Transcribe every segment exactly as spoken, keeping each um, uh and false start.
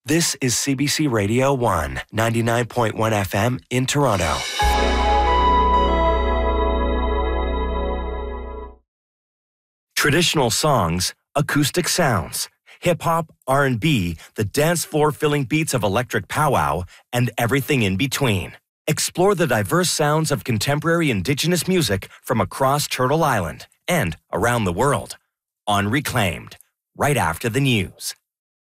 This is C B C Radio one, ninety-nine point one F M in Toronto. Traditional songs, acoustic sounds, hip-hop, R and B, the dance floor-filling beats of electric powwow, and everything in between. Explore the diverse sounds of contemporary Indigenous music from across Turtle Island and around the world. On Reclaimed, right after the news.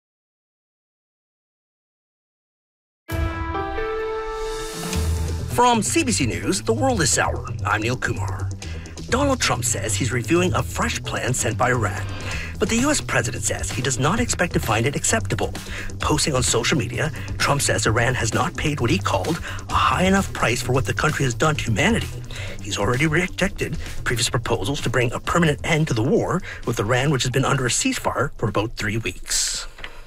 From C B C News, The World is Sour. I'm Neil Kumar. Donald Trump says he's reviewing a fresh plan sent by Iran. But the U S president says he does not expect to find it acceptable. Posting on social media, Trump says Iran has not paid what he called a high enough price for what the country has done to humanity. He's already rejected previous proposals to bring a permanent end to the war with Iran, which has been under a ceasefire for about three weeks.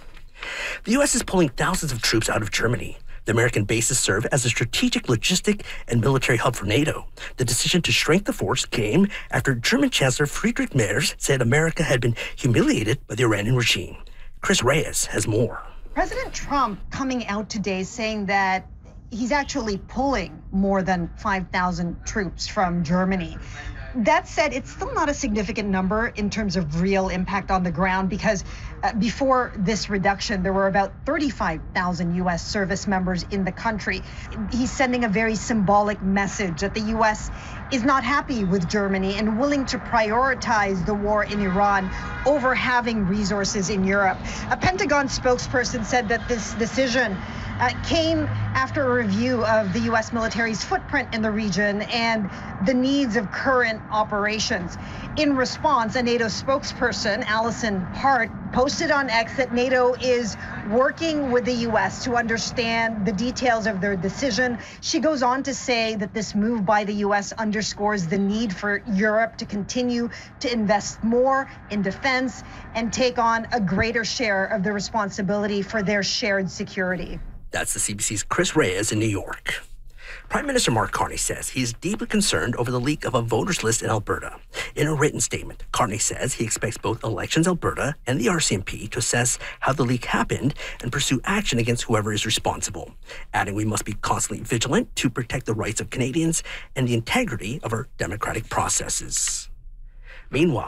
The U S is pulling thousands of troops out of Germany. The American bases serve as a strategic logistic and military hub for NATO. The decision to shrink the force came after German Chancellor Friedrich Merz said America had been humiliated by the Iranian regime. Chris Reyes has more. President Trump coming out today saying that he's actually pulling more than five thousand troops from Germany. That said, it's still not a significant number in terms of real impact on the ground because uh, before this reduction, there were about thirty-five thousand U S service members in the country. He's sending a very symbolic message that the U S is not happy with Germany and willing to prioritize the war in Iran over having resources in Europe. A Pentagon spokesperson said that this decision Uh, came after a review of the U S military's footprint in the region and the needs of current operations. In response, a NATO spokesperson, Alison Hart, posted on X that NATO is working with the U S to understand the details of their decision. She goes on to say that this move by the U S underscores the need for Europe to continue to invest more in defense and take on a greater share of the responsibility for their shared security. That's the C B C's Chris Reyes in New York. Prime Minister Mark Carney says he is deeply concerned over the leak of a voters list in Alberta. In a written statement, Carney says he expects both Elections Alberta and the R C M P to assess how the leak happened and pursue action against whoever is responsible, adding we must be constantly vigilant to protect the rights of Canadians and the integrity of our democratic processes. Meanwhile,